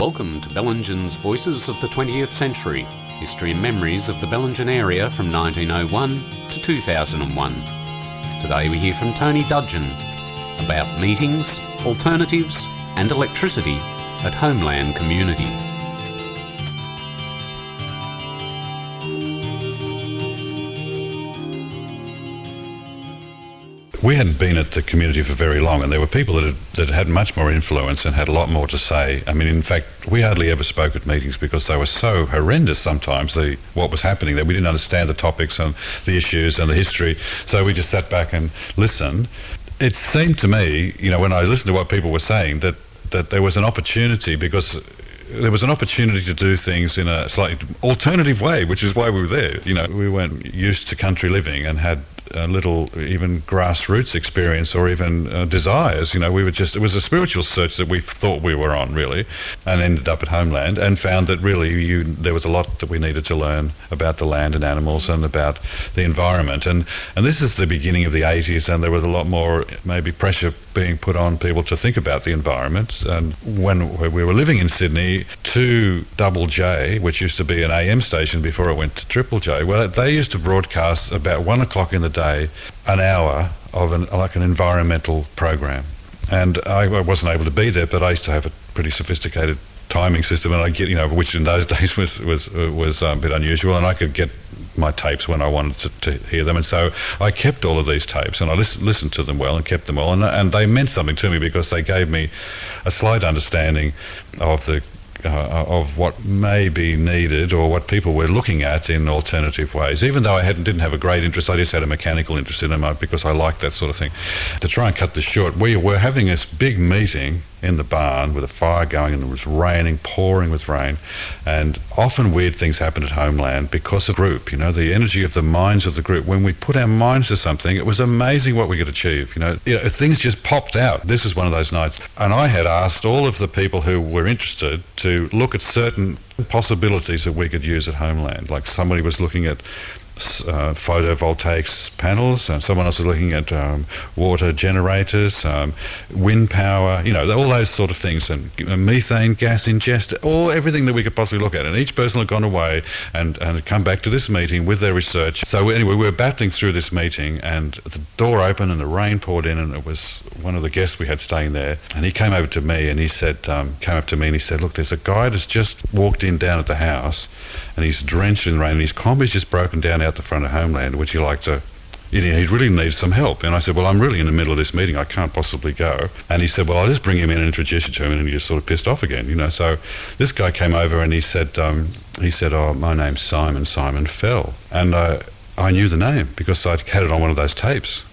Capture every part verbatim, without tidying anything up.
Welcome to Bellingen's Voices of the twentieth Century, history and memories of the Bellingen area from nineteen oh one to two thousand one. Today we hear from Tony Dudgeon about meetings, alternatives and electricity at Homeland Community. We hadn't been at the community for very long, and there were people that had, that had much more influence and had a lot more to say. I mean, in fact, we hardly ever spoke at meetings because they were so horrendous sometimes, the, what was happening there. We didn't understand the topics and the issues and the history, so we just sat back and listened. It seemed to me, you know, when I listened to what people were saying, that, that there was an opportunity because there was an opportunity to do things in a slightly alternative way, which is why we were there. You know, we weren't used to country living and had a little even grassroots experience or even uh, desires. You know, we were just, it was a spiritual search that we thought we were on, really, and ended up at Homeland and found that really you, there was a lot that we needed to learn about the land and animals and about the environment. And, and this is the beginning of the eighties, and there was a lot more maybe pressure being put on people to think about the environment. And when we were living in Sydney, two Double J, which used to be an A M station before it went to Triple J, well, they used to broadcast about one o'clock in the day, an hour of an, like an environmental program. And I, I wasn't able to be there, but I used to have a pretty sophisticated timing system, and I get, you know, which in those days was was was um, a bit unusual, and I could get my tapes when I wanted to, to hear them, and so I kept all of these tapes, and I listen, listened to them well and kept them all, and, and they meant something to me because they gave me a slight understanding of the Uh, of what may be needed or what people were looking at in alternative ways. Even though I hadn't, didn't have a great interest, I just had a mechanical interest in them because I liked that sort of thing. To try and cut this short, we were having this big meeting in the barn with a fire going, and it was raining, pouring with rain, and often weird things happened at Homeland because of the group, you know, the energy of the minds of the group. When we put our minds to something, it was amazing what we could achieve, you know. You know, things just popped out. This was one of those nights, and I had asked all of the people who were interested to look at certain possibilities that we could use at Homeland. Like somebody was looking at Uh, photovoltaics panels, and someone else was looking at um, water generators, um, wind power, you know, all those sort of things, and uh, methane gas ingest, all everything that we could possibly look at. And each person had gone away and, and had come back to this meeting with their research. So anyway, we were battling through this meeting, and the door opened and the rain poured in, and it was one of the guests we had staying there, and he came over to me and he said, um, came up to me and he said, look, there's a guy that's just walked in down at the house, and he's drenched in rain, and his combi's just broken down out the front of Homeland. Would you like to, you know, he really needs some help. And I said, well, I'm really in the middle of this meeting, I can't possibly go. And he said, well, I'll just bring him in and introduce you to him. And he just sort of pissed off again, you know. So this guy came over and he said, um, he said, oh, my name's Simon, Simon Fell. And uh, I knew the name because I'd had it on one of those tapes.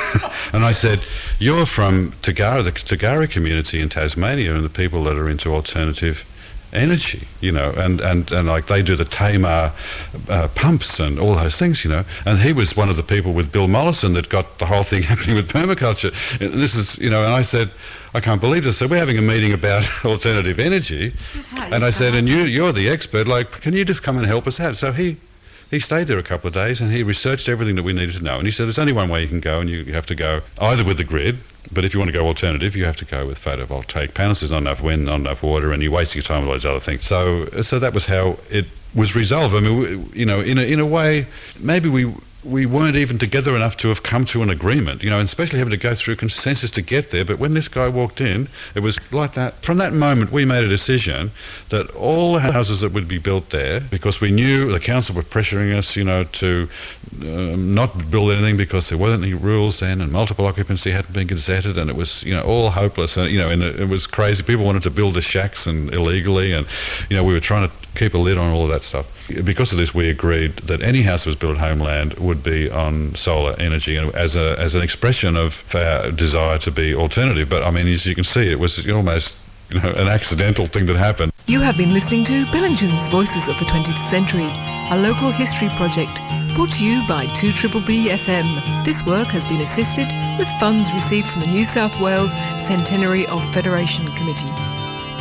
And I said, you're from Tagara, the Tagara community in Tasmania, and the people that are into alternative energy, you know, and, and, and like they do the Tamar uh, pumps and all those things, you know. And he was one of the people with Bill Mollison that got the whole thing happening with permaculture. And this is, you know, and I said, I can't believe this. So we're having a meeting about alternative energy, and I said, and you, you're the expert, like, can you just come and help us out? So he He stayed there a couple of days and he researched everything that we needed to know. And he said, there's only one way you can go, and you have to go either with the grid, but if you want to go alternative, you have to go with photovoltaic panels. There's not enough wind, not enough water, and you're wasting your time with all those other things. So so that was how it was resolved. I mean, we, you know, in a, in a way, maybe we... we weren't even together enough to have come to an agreement, you know, and especially having to go through consensus to get there. But when this guy walked in, it was like that. From that moment, we made a decision that all the houses that would be built there, because we knew the council were pressuring us, you know, to um, not build anything because there wasn't any rules then, and multiple occupancy hadn't been gazetted, and it was, you know, all hopeless. And, you know, and it, it was crazy. People wanted to build the shacks and illegally, and, you know, we were trying to keep a lid on all of that stuff. Because of this, we agreed that any house that was built at Homeland would be on solar energy, and as a as an expression of our desire to be alternative. But I mean, as you can see, it was almost, you know, an accidental thing that happened. You have been listening to Bellingen's Voices of the twentieth Century, a local history project brought to you by two B B B F M. This work has been assisted with funds received from the New South Wales Centenary of Federation Committee.